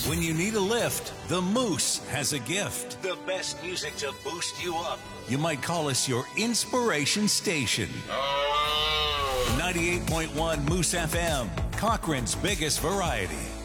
When you need a lift, the Moose has a gift. The best music to boost you up. You might call us your inspiration station. 98.1 Moose FM, Cochrane's biggest variety.